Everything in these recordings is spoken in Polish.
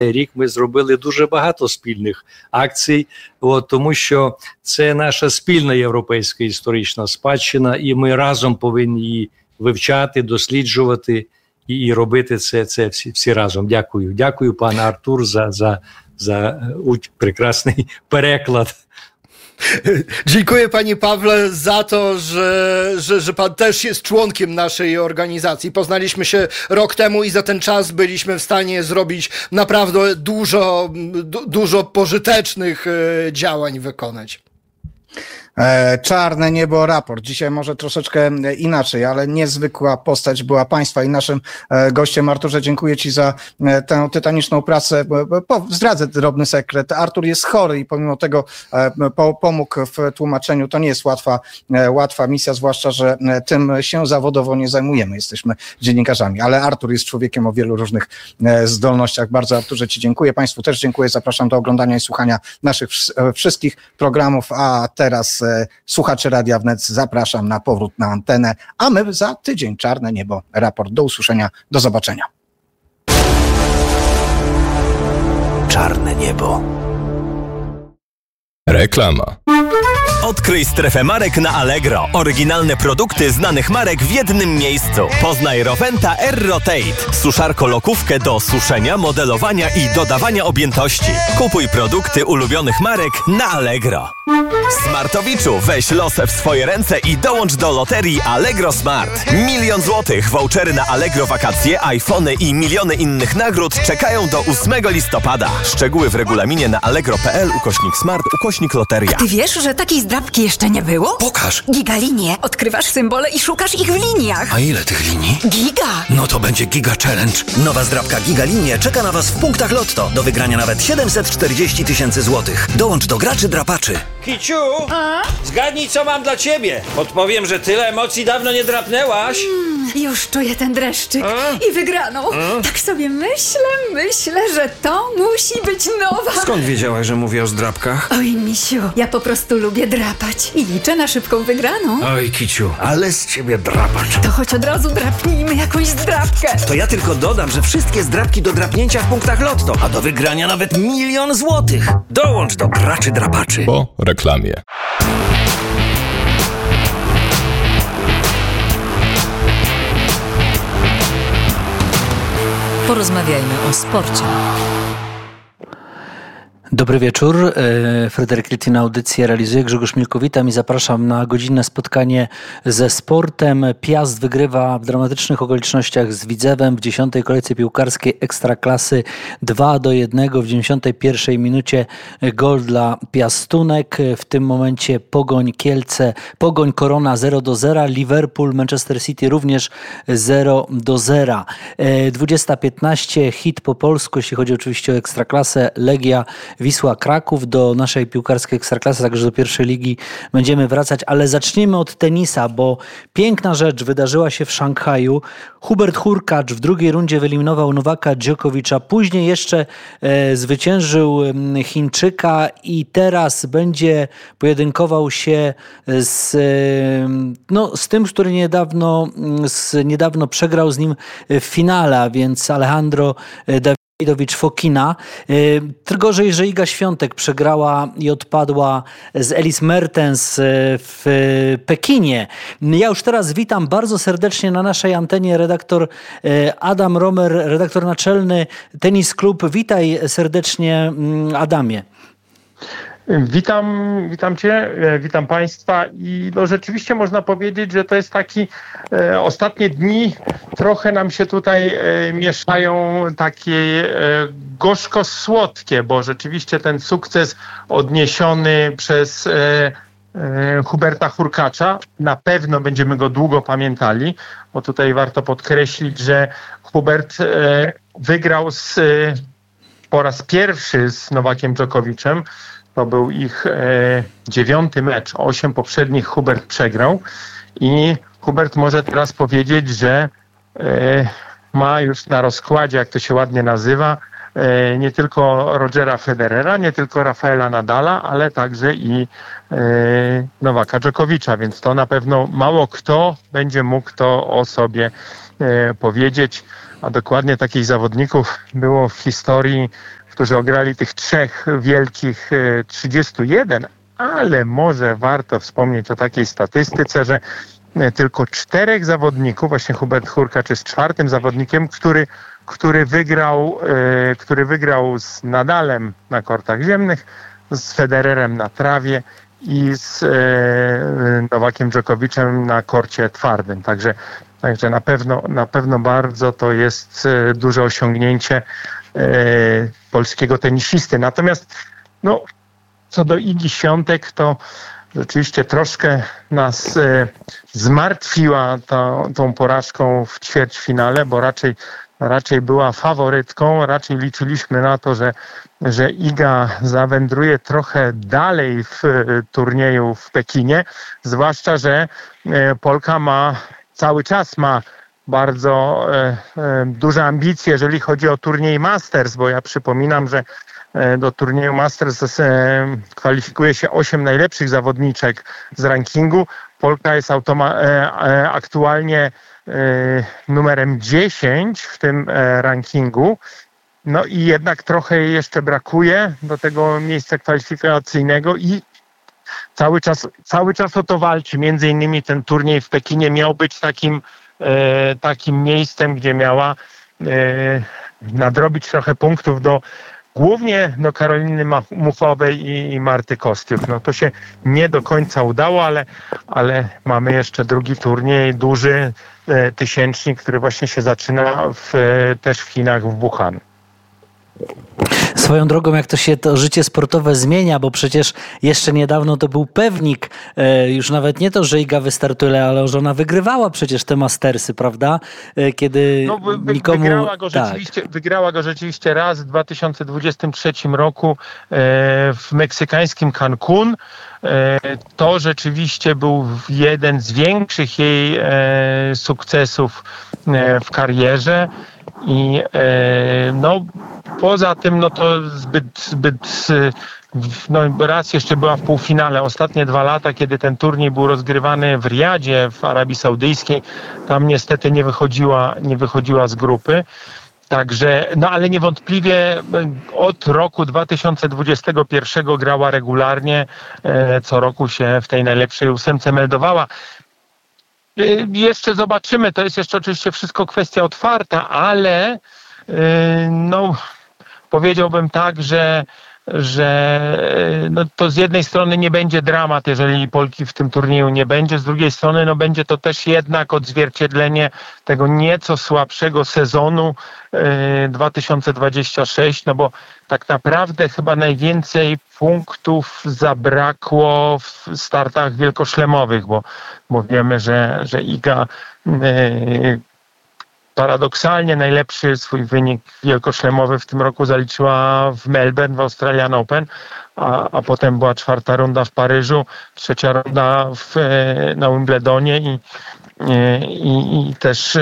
рік ми зробили дуже багато спільних акцій, тому що це наша спільна європейська історична спадщина, і ми разом повинні її вивчати, досліджувати і робити це всі разом. Дякую, пане Артур, za прекрасний переклад. Dziękuję panie Pawle za to, że pan też jest członkiem naszej organizacji. Poznaliśmy się rok temu i za ten czas byliśmy w stanie zrobić naprawdę dużo pożytecznych działań wykonać. Czarne niebo, raport. Dzisiaj może troszeczkę inaczej, ale niezwykła postać była państwa i naszym gościem. Arturze, dziękuję ci za tę tytaniczną pracę. Zdradzę drobny sekret. Artur jest chory i pomimo tego pomógł w tłumaczeniu. To nie jest łatwa misja, zwłaszcza, że tym się zawodowo nie zajmujemy. Jesteśmy dziennikarzami, ale Artur jest człowiekiem o wielu różnych zdolnościach. Bardzo, Arturze, ci dziękuję. Państwu też dziękuję. Zapraszam do oglądania i słuchania naszych wszystkich programów, a teraz słuchaczy Radia Wnet zapraszam na powrót na antenę, a my za tydzień Czarne niebo, raport. Do usłyszenia, do zobaczenia. Czarne niebo. Reklama. Odkryj strefę marek na Allegro. Oryginalne produkty znanych marek w jednym miejscu. Poznaj Roventa Air Rotate. Suszarko-lokówkę do suszenia, modelowania i dodawania objętości. Kupuj produkty ulubionych marek na Allegro. Smartowiczu, weź los w swoje ręce i dołącz do loterii Allegro Smart. 1 000 000 złotych, vouchery na Allegro wakacje, iPhony i miliony innych nagród czekają do 8 listopada. Szczegóły w regulaminie na allegro.pl/smart/loteria. Ty wiesz, że takiej zdrabki jeszcze nie było? Pokaż. Gigalinie. Odkrywasz symbole i szukasz ich w liniach. A ile tych linii? Giga. No to będzie Giga Challenge. Nowa zdrabka Gigalinie czeka na Was w punktach Lotto. Do wygrania nawet 740 000 złotych. Dołącz do graczy drapaczy. Kiciu, zgadnij, co mam dla ciebie. Podpowiem, że tyle emocji dawno nie drapnęłaś. Już czuję ten dreszczyk i wygraną. Tak sobie myślę, że to musi być nowa. Skąd wiedziałaś, że mówię o zdrabkach? Oj, misiu, ja po prostu lubię drapać i liczę na szybką wygraną. Oj, Kiciu, ale z ciebie drapacz. To choć od razu drapnijmy jakąś zdrabkę. To ja tylko dodam, że wszystkie zdrabki do drapnięcia w punktach Lotto, a do wygrania nawet 1 000 000 złotych. Dołącz do graczy drapaczy. Po reklamie. Porozmawiajmy o sporcie. Dobry wieczór. Fryderyk Litin audycję realizuje, Grzegorz Milko, witam i zapraszam na godzinne spotkanie ze sportem. Piast wygrywa w dramatycznych okolicznościach z Widzewem w 10. kolejce piłkarskiej Ekstraklasy 2-1. W 91 minucie gol dla Piastunek. W tym momencie Pogoń Kielce, Pogoń Korona 0-0. Liverpool Manchester City również 0-0. 20:15 hit po polsku, jeśli chodzi oczywiście o Ekstraklasę. Legia Wisła Kraków. Do naszej piłkarskiej Ekstraklasy, także do pierwszej ligi będziemy wracać, ale zaczniemy od tenisa, bo piękna rzecz wydarzyła się w Szanghaju. Hubert Hurkacz w drugiej rundzie wyeliminował Nowaka Dżokowicza, później jeszcze zwyciężył Chińczyka i teraz będzie pojedynkował się z tym, który niedawno przegrał z nim w finale, a więc Alejandro Davidowicz Fokina. Gorzej, że Iga Świątek przegrała i odpadła z Elise Mertens w Pekinie. Ja już teraz witam bardzo serdecznie na naszej antenie redaktor Adam Romer, redaktor naczelny Tenis Klub. Witaj serdecznie, Adamie. Witam Cię, witam Państwa i rzeczywiście można powiedzieć, że to jest taki ostatnie dni trochę nam się tutaj mieszają takie gorzko-słodkie, bo rzeczywiście ten sukces odniesiony przez Huberta Hurkacza, na pewno będziemy go długo pamiętali, bo tutaj warto podkreślić, że Hubert wygrał po raz pierwszy z Nowakiem Dżokowiczem. To był ich 9. mecz, 8 poprzednich Hubert przegrał i Hubert może teraz powiedzieć, że ma już na rozkładzie, jak to się ładnie nazywa, nie tylko Rogera Federera, nie tylko Rafaela Nadala, ale także i Nowaka Dżokowicza, więc to na pewno mało kto będzie mógł to o sobie powiedzieć, a dokładnie takich zawodników było w historii, którzy ograli tych 3 wielkich 31, ale może warto wspomnieć o takiej statystyce, że tylko 4 zawodników, właśnie Hubert Hurkacz jest 4. zawodnikiem, który wygrał z Nadalem na kortach ziemnych, z Federerem na trawie i z Nowakiem Dżokowiczem na korcie twardym. Także na pewno bardzo to jest duże osiągnięcie polskiego tenisisty. Natomiast co do Igi Świątek, to rzeczywiście troszkę nas zmartwiła tą porażką w ćwierćfinale, bo raczej była faworytką, raczej liczyliśmy na to, że Iga zawędruje trochę dalej w turnieju w Pekinie, zwłaszcza, że Polka cały czas ma bardzo duże ambicje, jeżeli chodzi o turniej Masters, bo ja przypominam, że do turnieju Masters kwalifikuje się 8 najlepszych zawodniczek z rankingu. Polka jest aktualnie numerem 10 w tym rankingu. No i jednak trochę jej jeszcze brakuje do tego miejsca kwalifikacyjnego i cały czas o to walczy. Między innymi ten turniej w Pekinie miał być takim miejscem, gdzie miała nadrobić trochę punktów głównie do Karoliny Muchowej i Marty Kostiuk. No to się nie do końca udało, ale mamy jeszcze drugi turniej, duży tysięcznik, który właśnie się zaczyna też w Chinach, w Wuhan. Swoją drogą, jak to się to życie sportowe zmienia, bo przecież jeszcze niedawno to był pewnik, już nawet nie to, że Iga wystartuje, ale że ona wygrywała przecież te Mastersy, prawda? Kiedy nikomu... Wygrała go rzeczywiście raz w 2023 roku w meksykańskim Cancun. To rzeczywiście był jeden z większych jej sukcesów w karierze. I poza tym to raz jeszcze była w półfinale. Ostatnie 2 lata, kiedy ten turniej był rozgrywany w Riyadzie, w Arabii Saudyjskiej, tam niestety nie wychodziła z grupy. Także, ale niewątpliwie od roku 2021 grała regularnie, co roku się w tej najlepszej 8 meldowała. Jeszcze zobaczymy, to jest jeszcze oczywiście wszystko kwestia otwarta, ale powiedziałbym tak, że to z jednej strony nie będzie dramat, jeżeli Polki w tym turnieju nie będzie, z drugiej strony będzie to też jednak odzwierciedlenie tego nieco słabszego sezonu 2026, bo tak naprawdę chyba najwięcej punktów zabrakło w startach wielkoszlemowych, bo wiemy, że Iga paradoksalnie najlepszy swój wynik wielkoszlemowy w tym roku zaliczyła w Melbourne, w Australian Open, a potem była 4. runda w Paryżu, 3. runda na Wimbledonie i też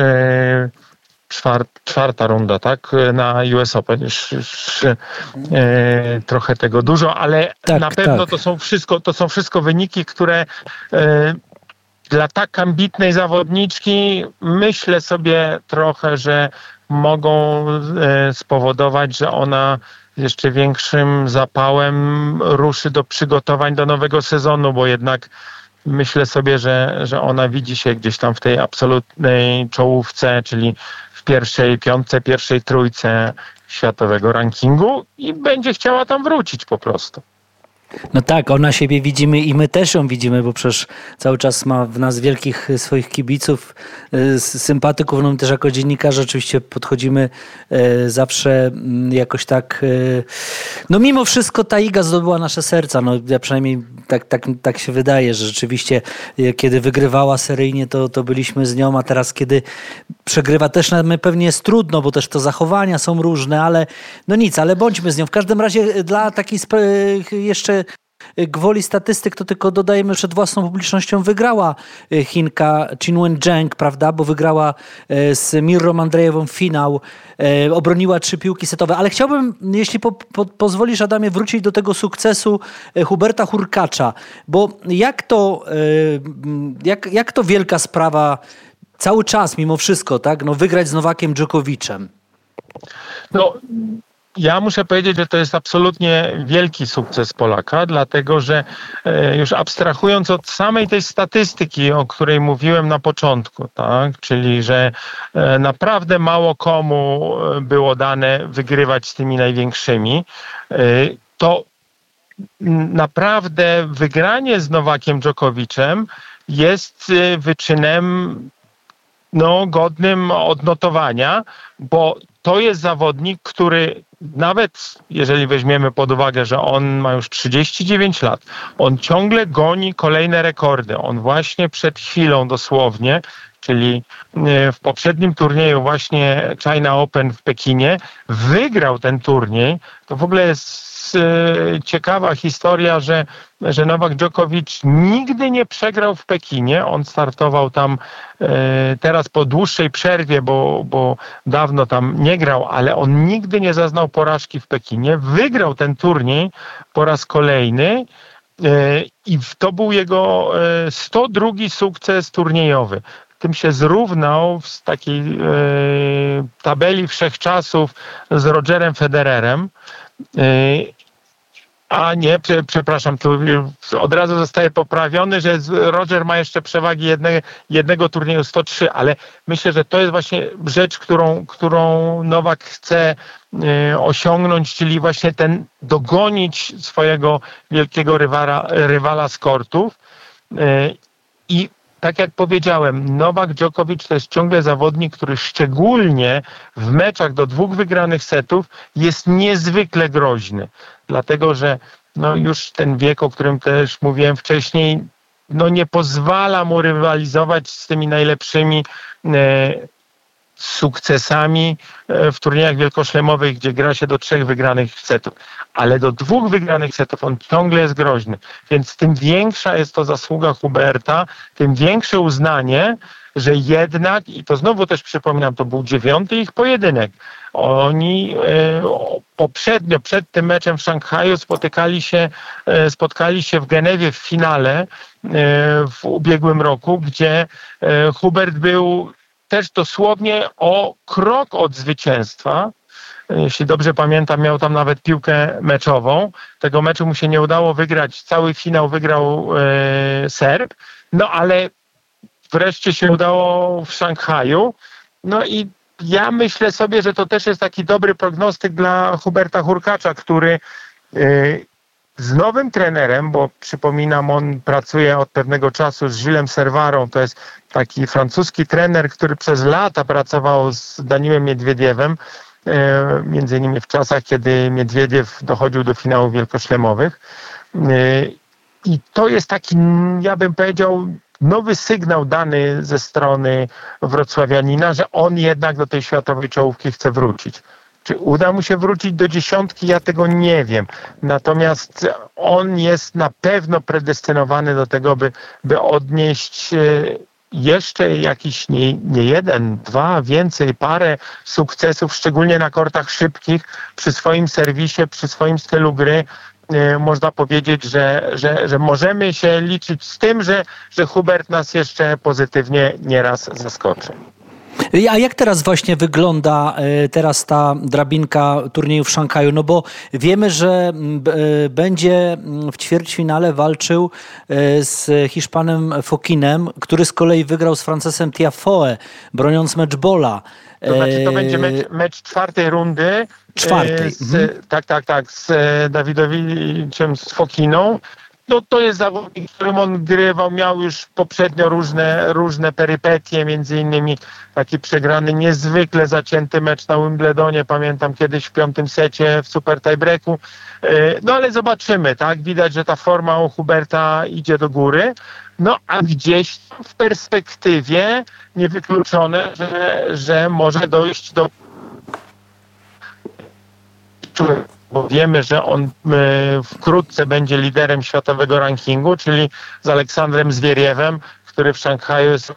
4. runda, tak, na US Open. Już trochę tego dużo, ale na pewno to są wszystko wyniki, które dla tak ambitnej zawodniczki myślę sobie trochę, że mogą spowodować, że ona jeszcze większym zapałem ruszy do przygotowań do nowego sezonu, bo jednak myślę sobie, że ona widzi się gdzieś tam w tej absolutnej czołówce, czyli w pierwszej 5, pierwszej 3 światowego rankingu i będzie chciała tam wrócić po prostu. No tak, ona siebie widzimy i my też ją widzimy, bo przecież cały czas ma w nas wielkich swoich kibiców, sympatyków. No my też jako dziennikarze oczywiście podchodzimy zawsze jakoś tak, mimo wszystko ta Iga zdobyła nasze serca, ja przynajmniej tak się wydaje, że rzeczywiście kiedy wygrywała seryjnie, to byliśmy z nią, a teraz kiedy przegrywa też pewnie jest trudno, bo też to zachowania są różne, ale nic, ale bądźmy z nią. W każdym razie dla takiej jeszcze Gwoli statystyk to tylko dodajemy, przed własną publicznością wygrała Chinka Qinwen Zheng, prawda, bo wygrała z Mirrą Andrejewą finał, obroniła 3 piłki setowe, ale chciałbym, jeśli pozwolisz, Adamie, wrócić do tego sukcesu Huberta Hurkacza, bo jak to wielka sprawa cały czas mimo wszystko, tak, no wygrać z Nowakiem Dżokowiczem? No, ja muszę powiedzieć, że to jest absolutnie wielki sukces Polaka, dlatego że już abstrahując od samej tej statystyki, o której mówiłem na początku, tak, czyli że naprawdę mało komu było dane wygrywać z tymi największymi, to naprawdę wygranie z Nowakiem Dżokowiczem jest wyczynem godnym odnotowania, bo to jest zawodnik, który nawet jeżeli weźmiemy pod uwagę, że on ma już 39 lat, on ciągle goni kolejne rekordy. On właśnie przed chwilą dosłownie, czyli w poprzednim turnieju właśnie China Open w Pekinie, wygrał ten turniej. To w ogóle jest ciekawa historia, że Nowak Dżokowicz nigdy nie przegrał w Pekinie. On startował tam teraz po dłuższej przerwie, bo dawno tam nie grał, ale on nigdy nie zaznał porażki w Pekinie. Wygrał ten turniej po raz kolejny i to był jego 102 sukces turniejowy. Tym się zrównał z takiej tabeli wszechczasów z Rogerem Federerem. A nie, przepraszam, tu od razu zostaje poprawiony, że Roger ma jeszcze przewagi jednego turnieju 103, ale myślę, że to jest właśnie rzecz, którą Nowak chce osiągnąć, czyli właśnie dogonić swojego wielkiego rywala z kortów. I tak jak powiedziałem, Nowak Dżokowicz to jest ciągle zawodnik, który szczególnie w meczach do 2 wygranych setów jest niezwykle groźny. Dlatego, że już ten wiek, o którym też mówiłem wcześniej, nie pozwala mu rywalizować z tymi najlepszymi sukcesami w turniejach wielkoszlemowych, gdzie gra się do 3 wygranych setów. Ale do 2 wygranych setów on ciągle jest groźny. Więc tym większa jest to zasługa Huberta, tym większe uznanie, że jednak, i to znowu też przypominam, to był 9. ich pojedynek. Oni poprzednio, przed tym meczem w Szanghaju spotkali się w Genewie w finale w ubiegłym roku, gdzie Hubert był też dosłownie o krok od zwycięstwa. Jeśli dobrze pamiętam, miał tam nawet piłkę meczową. Tego meczu mu się nie udało wygrać. Cały finał wygrał Serb. Ale wreszcie się udało w Szanghaju. I ja myślę sobie, że to też jest taki dobry prognostyk dla Huberta Hurkacza, który z nowym trenerem, bo przypominam, on pracuje od pewnego czasu z Gillesem Servarą, to jest taki francuski trener, który przez lata pracował z Daniilem Miedwiediewem, między innymi w czasach, kiedy Miedwiediew dochodził do finałów wielkoszlemowych. I to jest taki, ja bym powiedział, nowy sygnał dany ze strony wrocławianina, że on jednak do tej światowej czołówki chce wrócić. Czy uda mu się wrócić do 10? Ja tego nie wiem. Natomiast on jest na pewno predestynowany do tego, by odnieść jeszcze jakiś nie jeden, 2, więcej, parę sukcesów, szczególnie na kortach szybkich, przy swoim serwisie, przy swoim stylu gry. Można powiedzieć, że możemy się liczyć z tym, że Hubert nas jeszcze pozytywnie nieraz zaskoczy. A jak teraz właśnie wygląda ta drabinka turnieju w Szanghaju? Bo wiemy, że będzie w ćwierćfinale walczył z Hiszpanem Fokinem, który z kolei wygrał z Francesem Tiafoe, broniąc meczbola. To znaczy to będzie mecz 4. rundy. 4. Tak, z Dawidowiczem, z Fokiną. To jest zawodnik, którym on grywał, miał już poprzednio różne perypetie, między innymi taki przegrany, niezwykle zacięty mecz na Wimbledonie, pamiętam kiedyś w 5. secie w super tiebreaku. Ale zobaczymy, tak? Widać, że ta forma u Huberta idzie do góry. A gdzieś w perspektywie niewykluczone, że może dojść do bo wiemy, że on wkrótce będzie liderem światowego rankingu, czyli z Aleksandrem Zwieriewem, który w Szanghaju jest...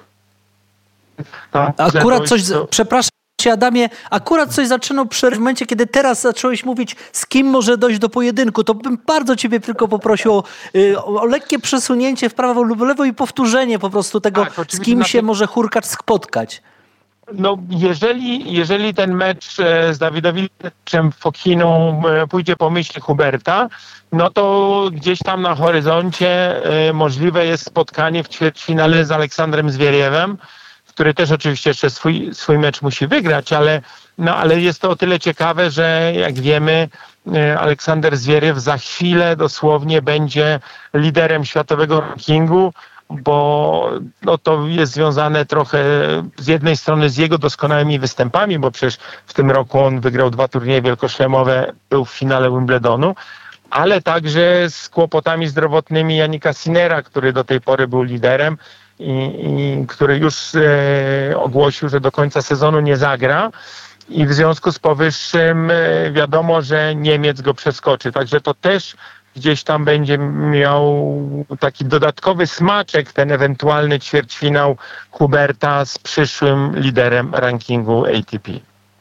Akurat coś, przepraszam Cię, Adamie, akurat coś zaczynał w momencie, kiedy teraz zacząłeś mówić, z kim może dojść do pojedynku, to bym bardzo Ciebie tylko poprosił o lekkie przesunięcie w prawo lub lewo i powtórzenie po prostu tego, z kim się może Hurkacz spotkać. No, jeżeli ten mecz z Dawidowiczem Fokiną pójdzie po myśli Huberta, no to gdzieś tam na horyzoncie możliwe jest spotkanie w ćwierćfinale z Aleksandrem Zwieriewem, który też oczywiście jeszcze swój mecz musi wygrać, ale jest to o tyle ciekawe, że jak wiemy, Aleksander Zwieriew za chwilę dosłownie będzie liderem światowego rankingu, bo no, to jest związane trochę z jednej strony z jego doskonałymi występami, bo przecież w tym roku on wygrał 2 turnieje wielkoszlemowe, był w finale Wimbledonu, ale także z kłopotami zdrowotnymi Jannika Sinnera, który do tej pory był liderem i który już ogłosił, że do końca sezonu nie zagra. I w związku z powyższym wiadomo, że Niemiec go przeskoczy. Także to też gdzieś tam będzie miał taki dodatkowy smaczek, ten ewentualny ćwierćfinał Huberta z przyszłym liderem rankingu ATP.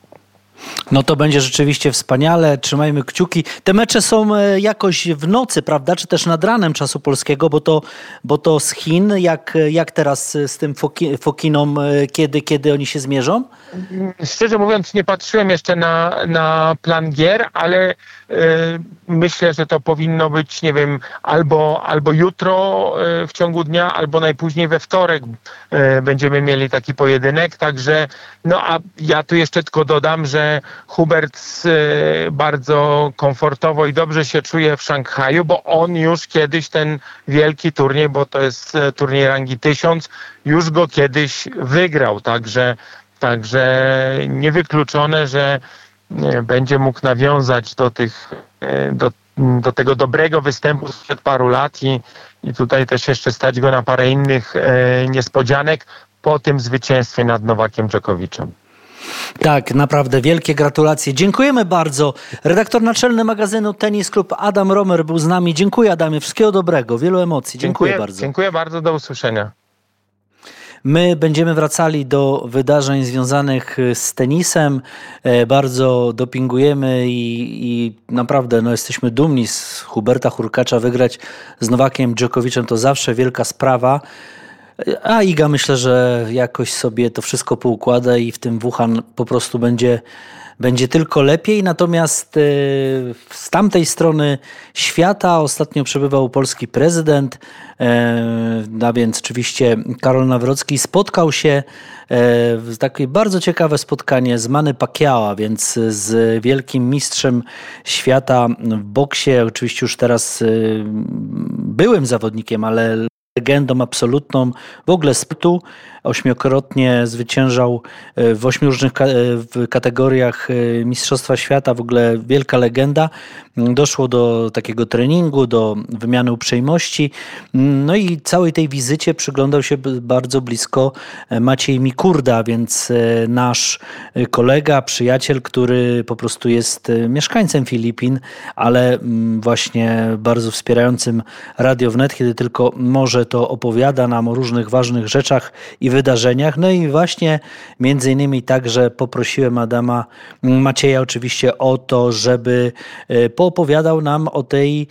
No to będzie rzeczywiście wspaniale, trzymajmy kciuki. Te mecze są jakoś w nocy, prawda, czy też nad ranem czasu polskiego, bo to z Chin, jak teraz z tym Fokiną, kiedy oni się zmierzą? Szczerze mówiąc, nie patrzyłem jeszcze na plan gier, ale myślę, że to powinno być, nie wiem, albo jutro w ciągu dnia, albo najpóźniej we wtorek będziemy mieli taki pojedynek. Także, no a ja tu jeszcze tylko dodam, że Hubert bardzo komfortowo i dobrze się czuje w Szanghaju, bo on już kiedyś ten wielki turniej, bo to jest turniej rangi 1000, już go kiedyś wygrał. Także niewykluczone, że będzie mógł nawiązać do tego dobrego występu sprzed paru lat i tutaj też jeszcze stać go na parę innych niespodzianek po tym zwycięstwie nad Nowakiem Dżokowiczem. Tak, naprawdę wielkie gratulacje. Dziękujemy bardzo. Redaktor naczelny magazynu Tenis Klub Adam Romer był z nami. Dziękuję, Adamie. Wszystkiego dobrego. Wielu emocji. Dziękuję bardzo. Dziękuję bardzo. Do usłyszenia. My będziemy wracali do wydarzeń związanych z tenisem. Bardzo dopingujemy i naprawdę jesteśmy dumni z Huberta Hurkacza. Wygrać z Nowakiem Dżokowiczem to zawsze wielka sprawa. A Iga myślę, że jakoś sobie to wszystko poukłada i w tym Wuhan po prostu będzie tylko lepiej. Natomiast z tamtej strony świata ostatnio przebywał polski prezydent, a więc oczywiście Karol Nawrocki spotkał się w takie bardzo ciekawe spotkanie z Manny Pacquiao, a więc z wielkim mistrzem świata w boksie, oczywiście już teraz byłym zawodnikiem, ale legendą absolutną w ogóle sportu. 8-krotnie zwyciężał w 8 różnych kategoriach Mistrzostwa Świata, w ogóle wielka legenda. Doszło do takiego treningu, do wymiany uprzejmości. No i całej tej wizycie przyglądał się bardzo blisko Maciej Mikurda, więc nasz kolega, przyjaciel, który po prostu jest mieszkańcem Filipin, ale właśnie bardzo wspierającym Radio Wnet, kiedy tylko może, to opowiada nam o różnych ważnych rzeczach i wydarzeniach. No i właśnie między innymi także poprosiłem Adama Macieja oczywiście o to, żeby poopowiadał nam o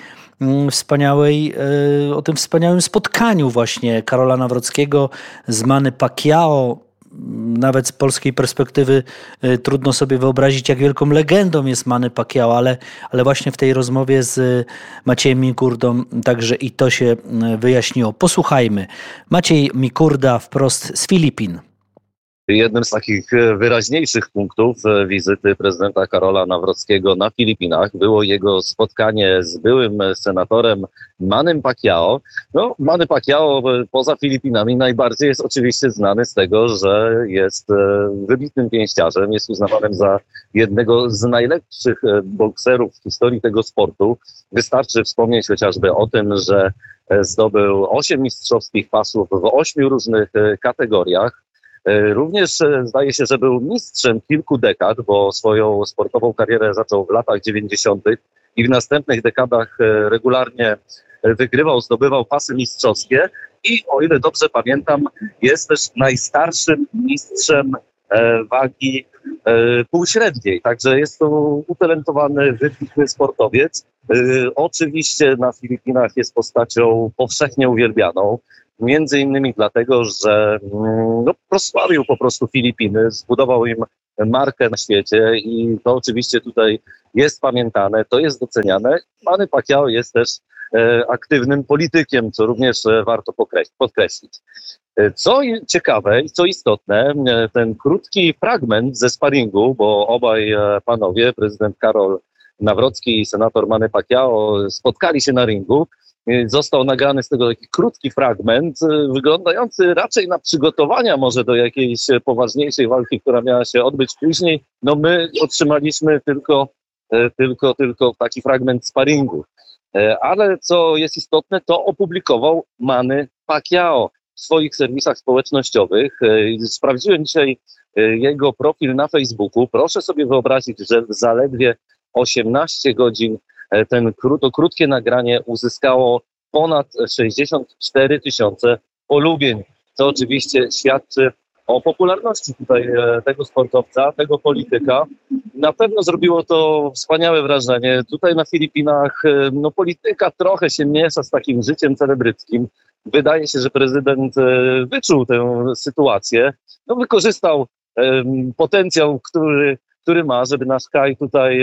tym wspaniałym spotkaniu właśnie Karola Nawrockiego z Manny Pacquiao. Nawet z polskiej perspektywy trudno sobie wyobrazić, jak wielką legendą jest Manny Pacquiao, ale właśnie w tej rozmowie z Maciejem Mikurdą także i to się wyjaśniło. Posłuchajmy. Maciej Mikurda wprost z Filipin. Jednym z takich wyraźniejszych punktów wizyty prezydenta Karola Nawrockiego na Filipinach było jego spotkanie z byłym senatorem Mannym Pacquiao. No, Manny Pacquiao poza Filipinami najbardziej jest oczywiście znany z tego, że jest wybitnym pięściarzem, jest uznawanym za jednego z najlepszych bokserów w historii tego sportu. Wystarczy wspomnieć chociażby o tym, że zdobył 8 mistrzowskich pasów w 8 różnych kategoriach. Również zdaje się, że był mistrzem kilku dekad, bo swoją sportową karierę zaczął w latach 90. i w następnych dekadach regularnie wygrywał, zdobywał pasy mistrzowskie i o ile dobrze pamiętam, jest też najstarszym mistrzem wagi półśredniej. Także jest to utalentowany, wybitny sportowiec. Oczywiście na Filipinach jest postacią powszechnie uwielbianą. Między innymi dlatego, że prosławił po prostu Filipiny, zbudował im markę na świecie i to oczywiście tutaj jest pamiętane, to jest doceniane. Manny Pacquiao jest też aktywnym politykiem, co również warto podkreślić. Co ciekawe i co istotne, ten krótki fragment ze sparingu, bo obaj panowie, prezydent Karol Nawrocki i senator Manny Pacquiao spotkali się na ringu, został nagrany z tego taki krótki fragment, wyglądający raczej na przygotowania może do jakiejś poważniejszej walki, która miała się odbyć później. No my otrzymaliśmy tylko taki fragment sparingu. Ale co jest istotne, to opublikował Manny Pacquiao w swoich serwisach społecznościowych. Sprawdziłem dzisiaj jego profil na Facebooku. Proszę sobie wyobrazić, że w zaledwie 18 godzin to krótkie nagranie uzyskało ponad 64 000 polubień, co oczywiście świadczy o popularności tutaj tego sportowca, tego polityka. Na pewno zrobiło to wspaniałe wrażenie. Tutaj na Filipinach polityka trochę się miesza z takim życiem celebryckim. Wydaje się, że prezydent wyczuł tę sytuację, wykorzystał potencjał, który ma, żeby nasz kraj tutaj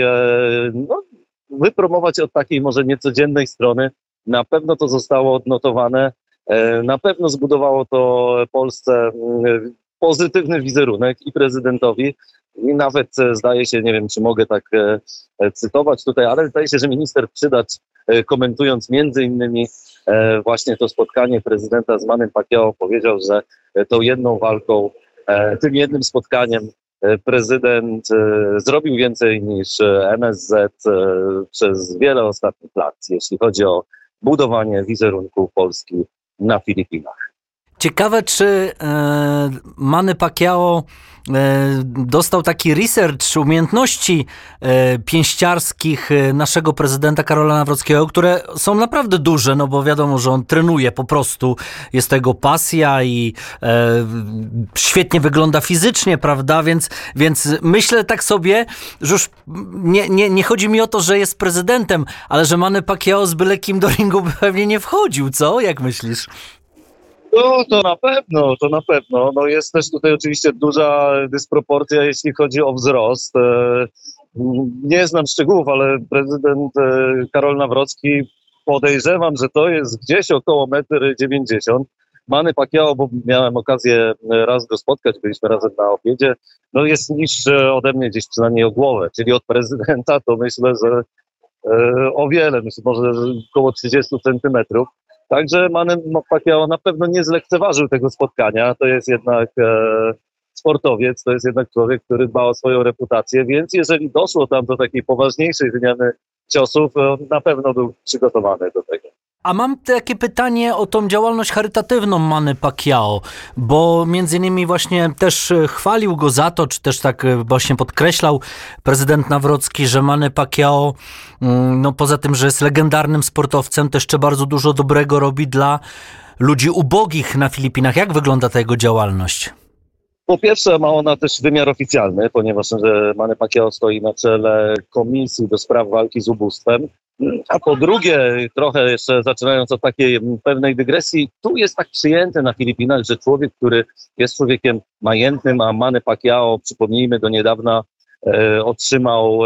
wypromować od takiej może niecodziennej strony. Na pewno to zostało odnotowane, na pewno zbudowało to Polsce pozytywny wizerunek i prezydentowi i nawet zdaje się, nie wiem czy mogę tak cytować tutaj, ale zdaje się, że minister Przydacz komentując między innymi właśnie to spotkanie prezydenta z Mannym Pacquiao powiedział, że tą jedną walką, tym jednym spotkaniem prezydent zrobił więcej niż MSZ przez wiele ostatnich lat, jeśli chodzi o budowanie wizerunku Polski na Filipinach. Ciekawe, czy Manny Pacquiao dostał taki research umiejętności pięściarskich naszego prezydenta Karola Nawrockiego, które są naprawdę duże, bo wiadomo, że on trenuje po prostu, jest to jego pasja i świetnie wygląda fizycznie, prawda, więc myślę tak sobie, że już nie chodzi mi o to, że jest prezydentem, ale że Manny Pacquiao z byle kim do ringu by pewnie nie wchodził, co? Jak myślisz? No to na pewno. No jest też tutaj oczywiście duża dysproporcja, jeśli chodzi o wzrost. Nie znam szczegółów, ale prezydent Karol Nawrocki podejrzewam, że to jest gdzieś około 1,90 m. Manny Pacquiao, bo miałem okazję raz go spotkać, byliśmy razem na obiedzie, jest niższy ode mnie gdzieś przynajmniej o głowę, czyli od prezydenta to myślę, że o wiele, może około 30 centymetrów. Także Manny Pacquiao na pewno nie zlekceważył tego spotkania. To jest jednak sportowiec, to jest jednak człowiek, który dba o swoją reputację, więc jeżeli doszło tam do takiej poważniejszej wymiany ciosów, na pewno był przygotowany do tego. A mam takie pytanie o tą działalność charytatywną Manny Pacquiao, bo między innymi właśnie też chwalił go za to, czy też tak właśnie podkreślał prezydent Nawrocki, że Manny Pacquiao, poza tym, że jest legendarnym sportowcem, to jeszcze bardzo dużo dobrego robi dla ludzi ubogich na Filipinach. Jak wygląda ta jego działalność? Po pierwsze ma ona też wymiar oficjalny, ponieważ Manny Pacquiao stoi na czele Komisji do spraw walki z ubóstwem. A po drugie, trochę jeszcze zaczynając od takiej pewnej dygresji, tu jest tak przyjęte na Filipinach, że człowiek, który jest człowiekiem majętnym, a Manny Pacquiao, przypomnijmy, do niedawna otrzymał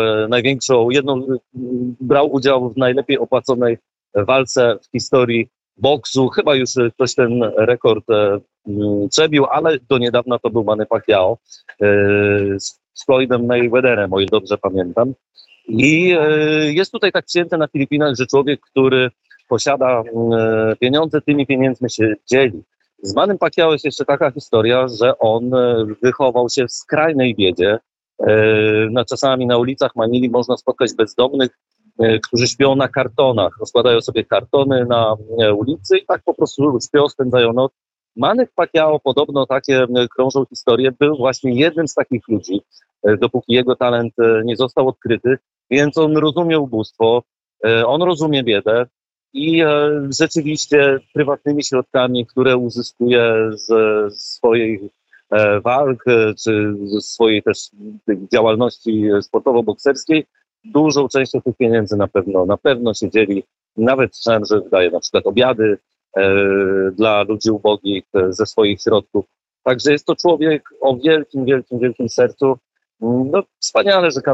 brał udział w najlepiej opłaconej walce w historii boksu. Chyba już ktoś ten rekord przebił, ale do niedawna to był Manny Pacquiao z Floydem Mayweatherem, o ile dobrze pamiętam. I jest tutaj tak przyjęte na Filipinach, że człowiek, który posiada pieniądze, tymi pieniędzmi się dzieli. Z Mannym Pacquiao jest jeszcze taka historia, że on wychował się w skrajnej biedzie. Czasami na ulicach Manili można spotkać bezdomnych, którzy śpią na kartonach. Składają sobie kartony na ulicy i tak po prostu śpią, spędzają noc. Manny Pacquiao, podobno takie krążą historie, był właśnie jednym z takich ludzi, dopóki jego talent nie został odkryty, więc on rozumie ubóstwo, on rozumie biedę i rzeczywiście prywatnymi środkami, które uzyskuje z swoich walk, czy ze swojej też działalności sportowo-bokserskiej, dużą częścią tych pieniędzy na pewno się dzieli. Nawet słyszałem, że wydaje na przykład obiady dla ludzi ubogich ze swoich środków. Także jest to człowiek o wielkim, wielkim, wielkim sercu. No, wspaniale, że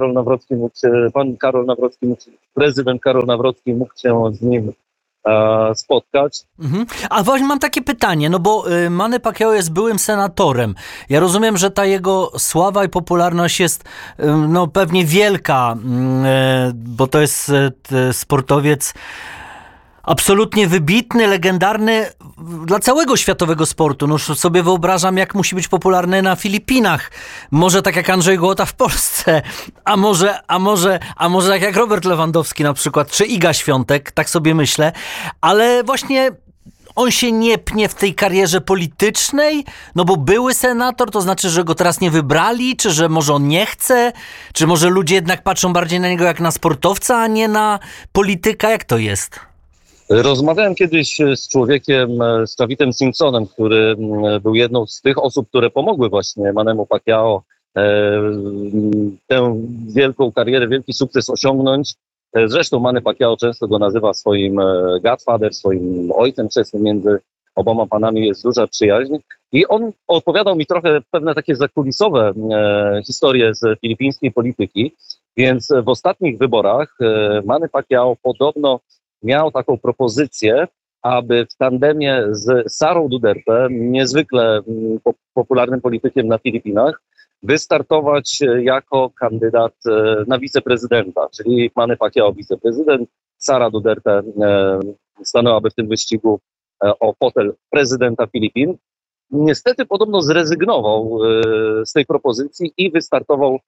prezydent Karol Nawrocki mógł się z nim spotkać. A właśnie mam takie pytanie, no bo Manny Pacquiao jest byłym senatorem. Ja rozumiem, że ta jego sława i popularność jest no pewnie wielka, bo to jest sportowiec absolutnie wybitny, legendarny dla całego światowego sportu. No już sobie wyobrażam, jak musi być popularny na Filipinach. Może tak jak Andrzej Gołota w Polsce, a może tak jak Robert Lewandowski na przykład, czy Iga Świątek, tak sobie myślę. Ale właśnie on się nie pnie w tej karierze politycznej, no bo były senator, to znaczy, że go teraz nie wybrali, czy że może on nie chce, czy może ludzie jednak patrzą bardziej na niego jak na sportowca, a nie na polityka. Jak to jest? Rozmawiałem kiedyś z człowiekiem, z Davidem Simpsonem, który był jedną z tych osób, które pomogły właśnie Mannemu Pacquiao tę wielką karierę, wielki sukces osiągnąć. Zresztą Manny Pacquiao często go nazywa swoim godfather, swoim ojcem chrzestnym. Między oboma panami jest duża przyjaźń. I on opowiadał mi trochę pewne takie zakulisowe historie z filipińskiej polityki. Więc w ostatnich wyborach Manny Pacquiao podobno miał taką propozycję, aby w tandemie z Sarą Duterte, niezwykle popularnym politykiem na Filipinach, wystartować jako kandydat na wiceprezydenta, czyli Manny Pacquiao wiceprezydent, Sara Duterte stanęłaby w tym wyścigu o fotel prezydenta Filipin. Niestety podobno zrezygnował z tej propozycji i wystartował,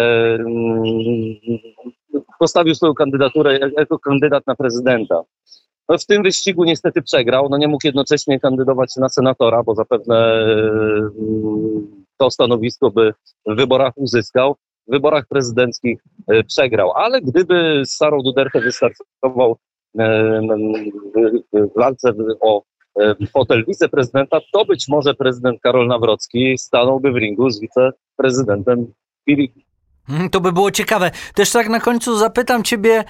postawił swoją kandydaturę jako kandydat na prezydenta. No w tym wyścigu niestety przegrał, no nie mógł jednocześnie kandydować na senatora, bo zapewne to stanowisko by w wyborach uzyskał. W wyborach prezydenckich przegrał, ale gdyby z Sarą Duterte wystartował w walce o fotel wiceprezydenta, to być może prezydent Karol Nawrocki stanąłby w ringu z wiceprezydentem Filipin. To by było ciekawe. Też tak na końcu zapytam ciebie,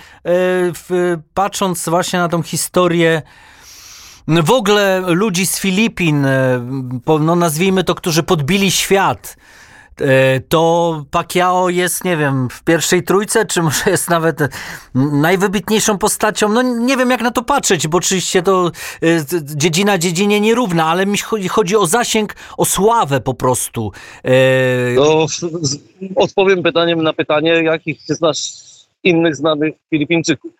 patrząc właśnie na tą historię w ogóle ludzi z Filipin, no nazwijmy to, którzy podbili świat, to Pacquiao jest, nie wiem, w pierwszej trójce, czy może jest nawet najwybitniejszą postacią. No nie wiem, jak na to patrzeć, bo oczywiście to dziedzina dziedzinie nierówna, ale mi chodzi o zasięg, o sławę po prostu. No, odpowiem pytaniem na pytanie, jakich znasz innych znanych Filipińczyków.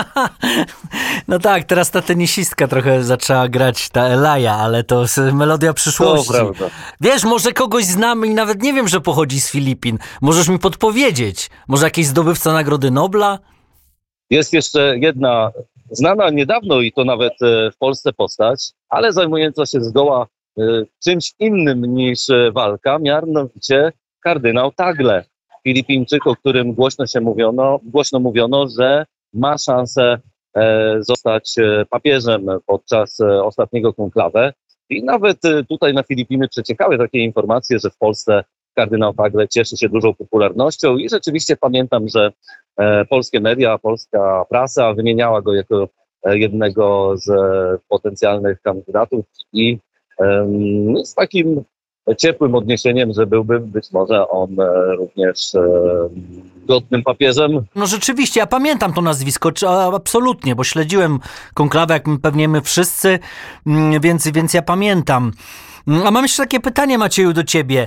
No tak, teraz ta tenisistka trochę zaczęła grać, ta Elaja, ale to jest melodia przyszłości. To prawda. Wiesz, może kogoś znam i nawet nie wiem, że pochodzi z Filipin. Możesz mi podpowiedzieć? Może jakiś zdobywca Nagrody Nobla? Jest jeszcze jedna znana niedawno i to nawet w Polsce postać, ale zajmująca się zgoła czymś innym niż walka, mianowicie kardynał Tagle. Filipińczyk, o którym głośno mówiono, że ma szansę zostać papieżem podczas ostatniego konklawę. I nawet tutaj na Filipiny przeciekały takie informacje, że w Polsce kardynał Tagle cieszy się dużą popularnością i rzeczywiście pamiętam, że polskie media, polska prasa wymieniała go jako jednego z potencjalnych kandydatów i z takim ciepłym odniesieniem, że byłby być może on również godnym papieżem. No rzeczywiście, ja pamiętam to nazwisko, absolutnie, bo śledziłem konklawę, jak pewnie my wszyscy, więc ja pamiętam. A mam jeszcze takie pytanie, Macieju, do ciebie,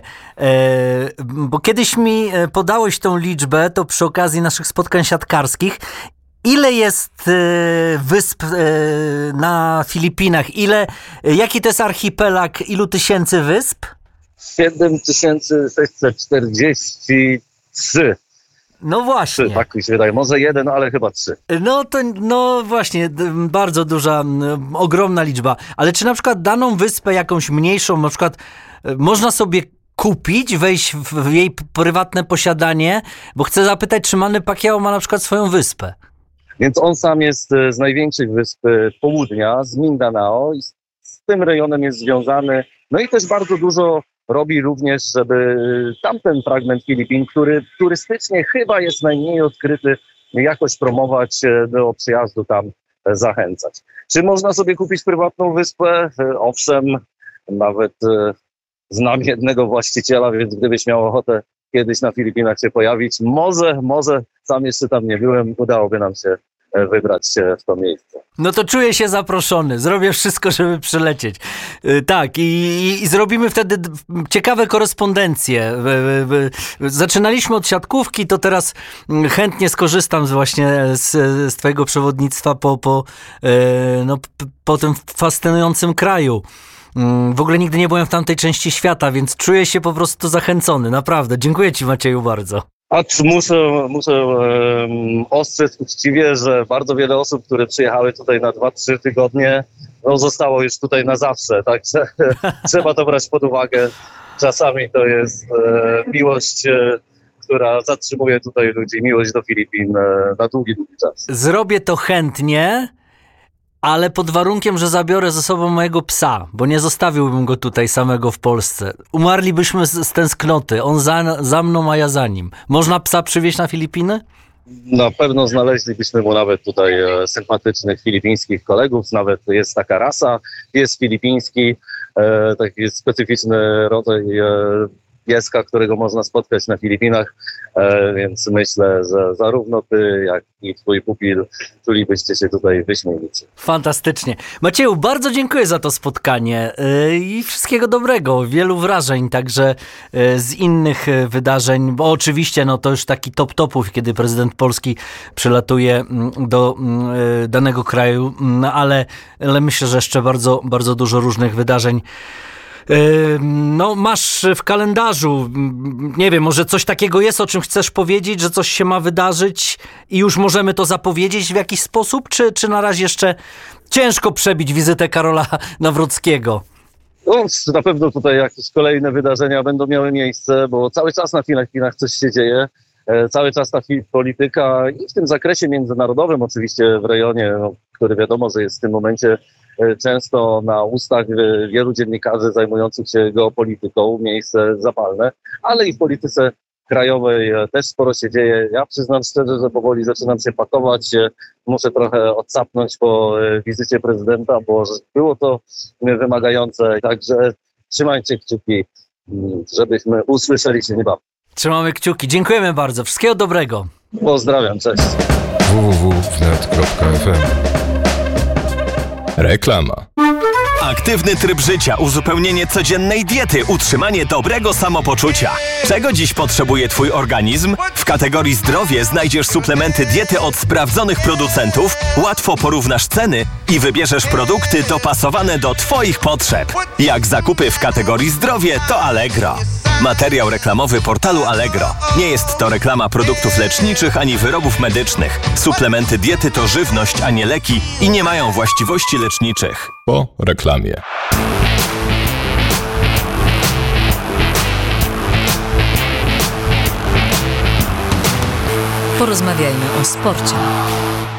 bo kiedyś mi podałeś tą liczbę, to przy okazji naszych spotkań siatkarskich. Ile jest wysp na Filipinach? Jaki to jest archipelag? Ilu tysięcy wysp? 7643. No właśnie. 3, tak mi się wydaje. Może 1, ale chyba 3. No właśnie, bardzo duża, ogromna liczba. Ale czy na przykład daną wyspę jakąś mniejszą, na przykład można sobie kupić, wejść w jej prywatne posiadanie? Bo chcę zapytać, czy Manny Pacquiao ma na przykład swoją wyspę? Więc on sam jest z największych wysp południa, z Mindanao, i z tym rejonem jest związany. No i też bardzo dużo robi również, żeby tamten fragment Filipin, który turystycznie chyba jest najmniej odkryty, jakoś promować, do przyjazdu tam zachęcać. Czy można sobie kupić prywatną wyspę? Owszem, nawet znam jednego właściciela, więc gdybyś miał ochotę kiedyś na Filipinach się pojawić, może, sam jeszcze tam nie byłem, udałoby nam się wybrać się w to miejsce. No to czuję się zaproszony. Zrobię wszystko, żeby przylecieć. Tak, i zrobimy wtedy ciekawe korespondencje. Zaczynaliśmy od siatkówki, to teraz chętnie skorzystam właśnie z twojego przewodnictwa po tym fascynującym kraju. W ogóle nigdy nie byłem w tamtej części świata, więc czuję się po prostu zachęcony. Naprawdę. Dziękuję ci, Macieju, bardzo. A muszę ostrzec uczciwie, że bardzo wiele osób, które przyjechały tutaj na 2-3 tygodnie, zostało już tutaj na zawsze, także trzeba to brać pod uwagę. Czasami to jest miłość, która zatrzymuje tutaj ludzi, miłość do Filipin na długi czas. Zrobię to chętnie, ale pod warunkiem, że zabiorę ze sobą mojego psa, bo nie zostawiłbym go tutaj samego w Polsce. Umarlibyśmy z tęsknoty. On za mną, a ja za nim. Można psa przywieźć na Filipiny? Na pewno znaleźlibyśmy mu nawet tutaj sympatycznych filipińskich kolegów. Nawet jest taka rasa, pies filipiński, taki specyficzny rodzaj pieska, którego można spotkać na Filipinach, więc myślę, że zarówno ty, jak i twój pupil czulibyście się tutaj wyśmienicie. Fantastycznie. Macieju, bardzo dziękuję za to spotkanie i wszystkiego dobrego, wielu wrażeń także z innych wydarzeń, bo oczywiście to już taki top topów, kiedy prezydent Polski przylatuje do danego kraju, ale myślę, że jeszcze bardzo, bardzo dużo różnych wydarzeń masz w kalendarzu. Nie wiem, może coś takiego jest, o czym chcesz powiedzieć, że coś się ma wydarzyć i już możemy to zapowiedzieć w jakiś sposób, czy na razie jeszcze ciężko przebić wizytę Karola Nawrockiego? Na pewno tutaj jakieś kolejne wydarzenia będą miały miejsce, bo cały czas na Filipinach coś się dzieje. Cały czas ta polityka i w tym zakresie międzynarodowym, oczywiście w rejonie, który wiadomo, że jest w tym momencie często na ustach wielu dziennikarzy zajmujących się geopolityką, miejsce zapalne, ale i w polityce krajowej też sporo się dzieje. Ja przyznam szczerze, że powoli zaczynam się pakować. Muszę trochę odsapnąć po wizycie prezydenta, bo było to wymagające. Także trzymajcie kciuki, żebyśmy usłyszeli się niebawem. Trzymamy kciuki. Dziękujemy bardzo. Wszystkiego dobrego. Pozdrawiam. Cześć. www.wnet.fm. Reklama. Aktywny tryb życia, uzupełnienie codziennej diety, utrzymanie dobrego samopoczucia. Czego dziś potrzebuje twój organizm? W kategorii zdrowie znajdziesz suplementy diety od sprawdzonych producentów, łatwo porównasz ceny i wybierzesz produkty dopasowane do twoich potrzeb. Jak zakupy w kategorii zdrowie, to Allegro. Materiał reklamowy portalu Allegro. Nie jest to reklama produktów leczniczych ani wyrobów medycznych. Suplementy diety to żywność, a nie leki i nie mają właściwości leczniczych. Po reklamie. Porozmawiajmy o sporcie.